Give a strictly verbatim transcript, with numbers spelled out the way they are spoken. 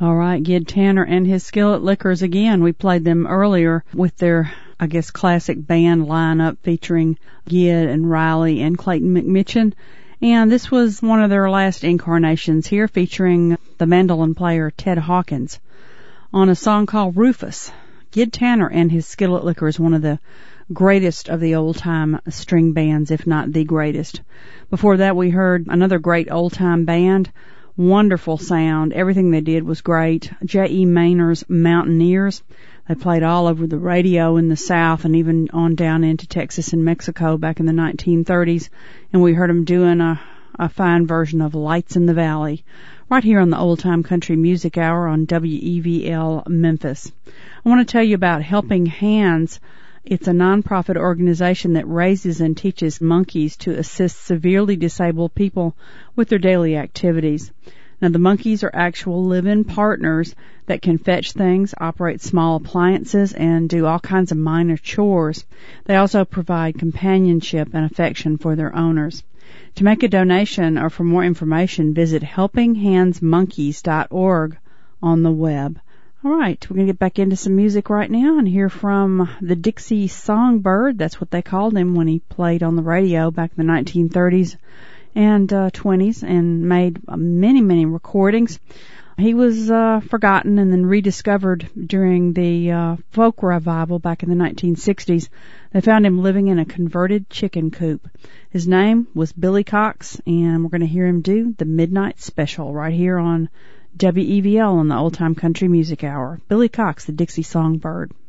All right, Gid Tanner and his Skillet Lickers again. We played them earlier with their, I guess, classic band lineup featuring Gid and Riley and Clayton McMitchen. And this was one of their last incarnations here, featuring the mandolin player Ted Hawkins on a song called Rufus. Gid Tanner and his Skillet Lickers, one of the greatest of the old-time string bands, if not the greatest. Before that, we heard another great old-time band. Wonderful sound. Everything they did was great. J E. Mayner's Mountaineers. They played all over the radio in the South and even on down into Texas and Mexico back in the nineteen thirties. And we heard them doing a, a fine version of Lights in the Valley right here on the Old Time Country Music Hour on W E V L Memphis. I want to tell you about Helping Hands. It's a nonprofit organization that raises and teaches monkeys to assist severely disabled people with their daily activities. Now, the monkeys are actual live-in partners that can fetch things, operate small appliances, and do all kinds of minor chores. They also provide companionship and affection for their owners. To make a donation or for more information, visit helping hands monkeys dot org on the web. All right, we're going to get back into some music right now and hear from the Dixie Songbird. That's what they called him when he played on the radio back in the nineteen thirties and uh, twenties and made many, many recordings. He was uh, forgotten and then rediscovered during the uh, folk revival back in the nineteen sixties. They found him living in a converted chicken coop. His name was Billy Cox, and we're going to hear him do the Midnight Special right here on W E V L on the Old Time Country Music Hour. Billy Cox, the Dixie Songbird.